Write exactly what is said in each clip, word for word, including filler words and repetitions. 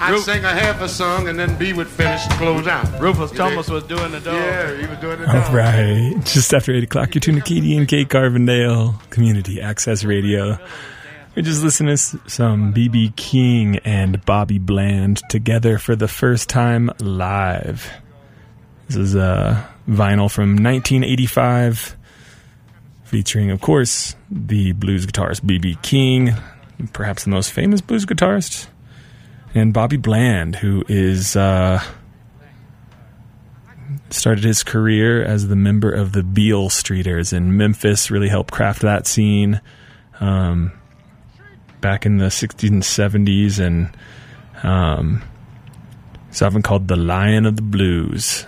I'd Ruf- sing a half a song, and then B would finish to close out. Rufus Thomas was doing the dog. Yeah, he was doing the All dog. All right. Just after eight o'clock, you're tuned to K D and K Carbondale Community Access Radio. We just listened to some B B King and Bobby Bland together for the first time live. This is a vinyl from nineteen eighty-five, featuring, of course, the blues guitarist B B King, perhaps the most famous blues guitarist, and Bobby Bland, who is uh, started his career as the member of the Beale Streeters in Memphis, really helped craft that scene um, back in the sixties and seventies, and um, he's often called the Lion of the Blues.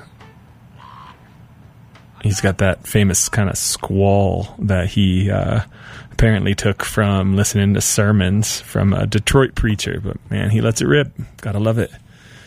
He's got that famous kind of squall that he uh, apparently took from listening to sermons from a Detroit preacher. But, man, he lets it rip. Gotta love it.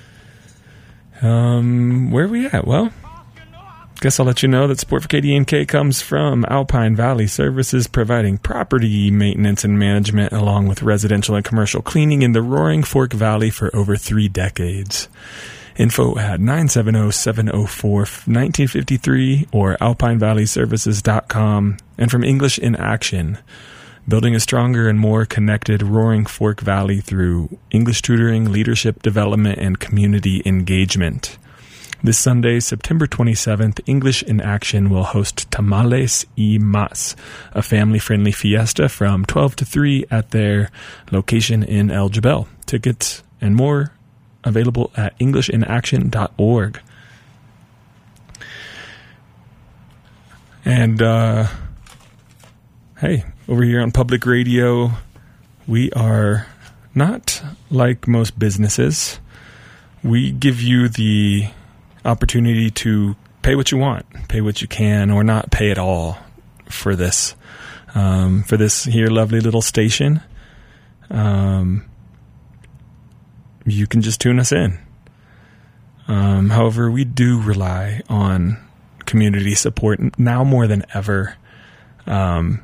Um, where are we at? Well, guess I'll let you know that support for K D N K comes from Alpine Valley Services, providing property maintenance and management along with residential and commercial cleaning in the Roaring Fork Valley for over three decades. Info at nine seven zero, seven zero four, one nine five three or alpine valley services dot com. And from English in Action, building a stronger and more connected Roaring Fork Valley through English tutoring, leadership development, and community engagement. This Sunday, September twenty-seventh, English in Action will host Tamales y Mas, a family-friendly fiesta from twelve to three at their location in El Jebel. Tickets and more available at english in action dot org. And, uh, hey, over here on Public Radio, we are not like most businesses. We give you the opportunity to pay what you want, pay what you can, or not pay at all for this, um, for this here lovely little station. Um, you can just tune us in. Um, however, we do rely on community support now more than ever. Um,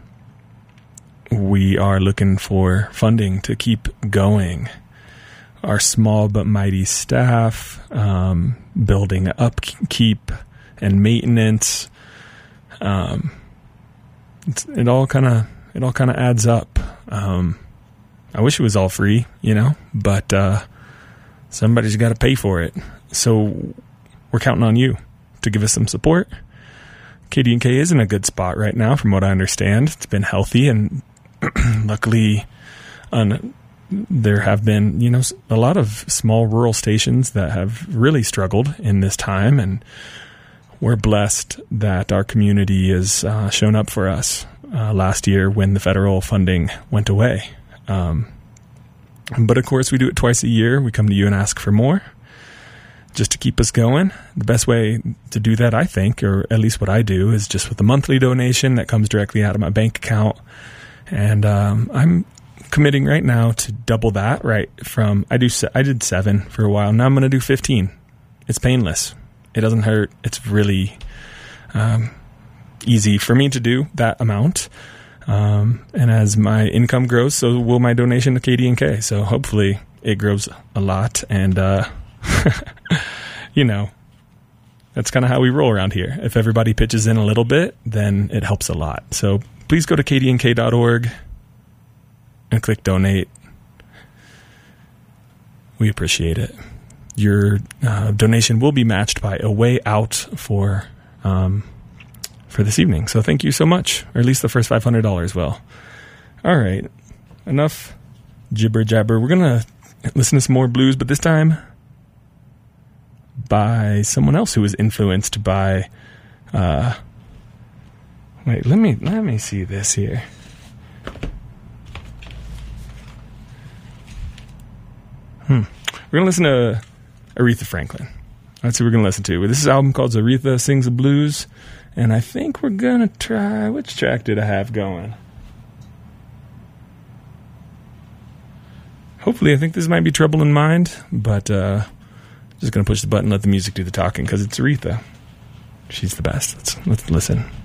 we are looking for funding to keep going. Our small but mighty staff, um, building upkeep and maintenance. Um, it's, it all kind of it all kind of adds up. Um, I wish it was all free, you know, but uh, somebody's got to pay for it. So we're counting on you to give us some support. K D and K is in a good spot right now, from what I understand. It's been healthy, and luckily, un- there have been, you know, a lot of small rural stations that have really struggled in this time, and we're blessed that our community has uh, shown up for us uh, last year when the federal funding went away. Um, but of course, we do it twice a year. We come to you and ask for more, just to keep us going. The best way to do that, I think, or at least what I do, is just with a monthly donation that comes directly out of my bank account. And um, I'm committing right now to double that. Right from I do se- I did seven for a while. Now I'm going to do fifteen. It's painless. It doesn't hurt. It's really um, easy for me to do that amount. Um, and as my income grows, so will my donation to K D and K. So hopefully it grows a lot. And uh, you know, that's kind of how we roll around here. If everybody pitches in a little bit, then it helps a lot. So please go to k d n k dot org and click donate. We appreciate it. Your uh, donation will be matched by a way out for um, for this evening. So thank you so much, or at least the first five hundred dollars will. All right, enough jibber jabber. We're gonna listen to some more blues, but this time by someone else who was influenced by. Uh, wait, let me let me see this here. Hmm. We're gonna listen to Aretha Franklin. That's who we're gonna listen to. This is an album called Aretha Sings the Blues, and I think we're gonna try. Which track did I have going? Hopefully, I think this might be Trouble in Mind, but uh, just gonna push the button, let the music do the talking, because it's Aretha. She's the best. Let's let's listen.